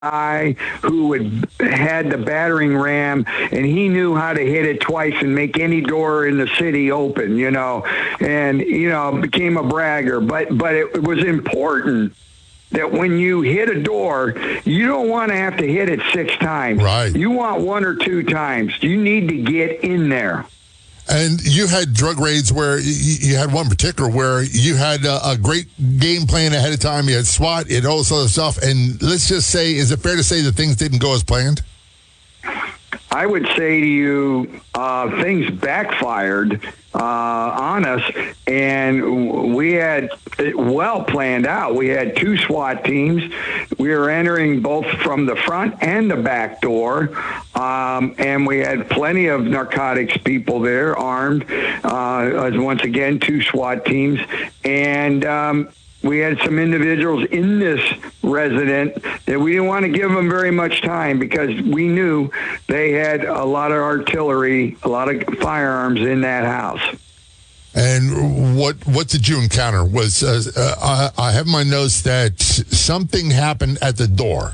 guy who had the battering ram, and he knew how to hit it twice and make any door in the city open, and, became a bragger. But it was important that when you hit a door, you don't want to have to hit it 6 times. Right. You want 1 or 2 times. You need to get in there. And you had drug raids where you had one particular where you had a great game plan ahead of time. You had SWAT, you had all this other stuff. And let's just say, is it fair to say that things didn't go as planned? I would say to you, things backfired on us, and we had it well planned out. We had 2 SWAT teams. We were entering both from the front and the back door, and we had plenty of narcotics people there armed. Once again, 2 SWAT teams, and we had some individuals in this resident that we didn't want to give them very much time because we knew they had a lot of artillery, a lot of firearms in that house. And what did you encounter? Was I have my notes that something happened at the door.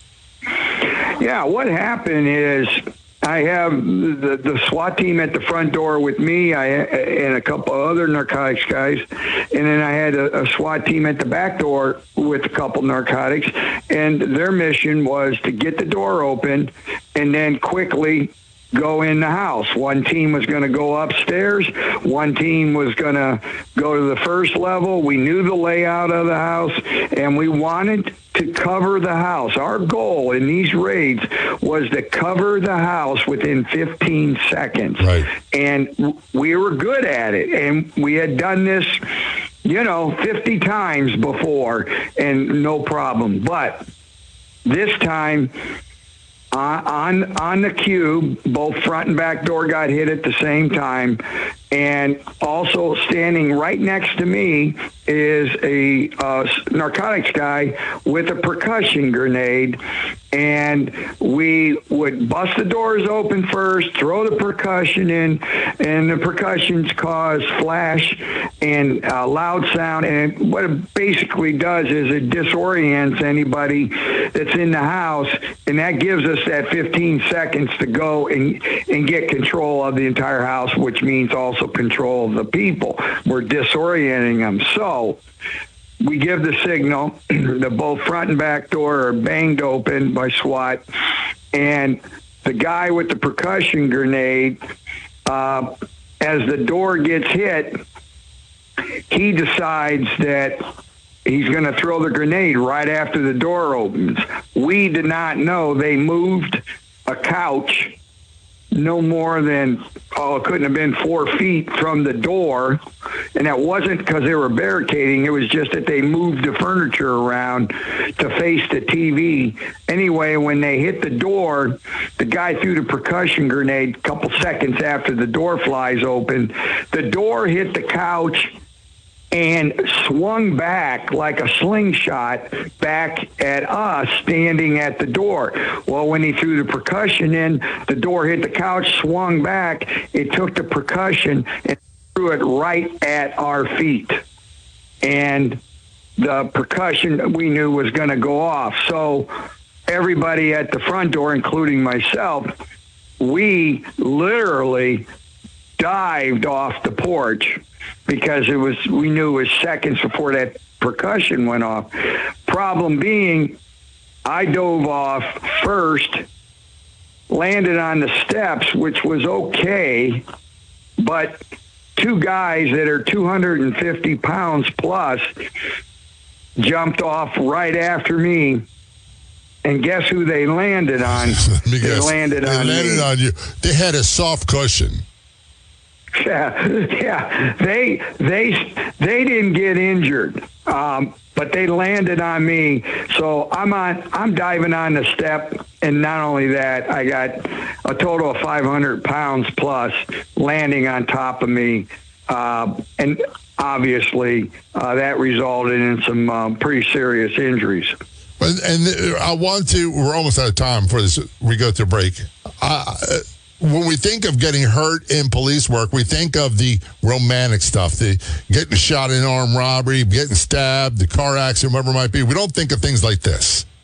Yeah, what happened is I have the SWAT team at the front door with me, and a couple of other narcotics guys, and then I had a SWAT team at the back door with a couple narcotics, and their mission was to get the door open and then quickly go in the house. One team was going to go upstairs. One team was going to go to the first level. We knew the layout of the house, and we wanted to cover the house. Our goal in these raids was to cover the house within 15 seconds. Right. And we were good at it. And we had done this, 50 times before, and no problem. But this time, on the cube, both front and back door got hit at the same time. And also standing right next to me is a narcotics guy with a percussion grenade. And we would bust the doors open first, throw the percussion in, and the percussions cause flash and loud sound. And what it basically does is it disorients anybody that's in the house, and that gives us that 15 seconds to go and get control of the entire house, which means also control of the people. We're disorienting them. So we give the signal, the both front and back door are banged open by SWAT, and the guy with the percussion grenade, as the door gets hit, he decides that he's going to throw the grenade right after the door opens. We did not know they moved a couch no more than, it couldn't have been 4 feet from the door. And that wasn't because they were barricading. It was just that they moved the furniture around to face the TV. Anyway, when they hit the door, the guy threw the percussion grenade a couple seconds after the door flies open. The door hit the couch and swung back like a slingshot back at us standing at the door. Well, when he threw the percussion in, the door hit the couch, swung back. It took the percussion and threw it right at our feet. And the percussion we knew was going to go off. So everybody at the front door, including myself, we literally dived off the porch because we knew it was seconds before that percussion went off. Problem being, I dove off first, landed on the steps, which was okay, but 2 guys that are 250 pounds plus jumped off right after me. And guess who they landed on? They landed on you. They had a soft cushion. Yeah. They didn't get injured, but they landed on me. So I'm diving on the step, and not only that, I got a total of 500 pounds plus landing on top of me, and obviously that resulted in some pretty serious injuries. And we're almost out of time before we go to break. When we think of getting hurt in police work, we think of the romantic stuff, the getting shot in armed robbery, getting stabbed, the car accident, whatever it might be. We don't think of things like this.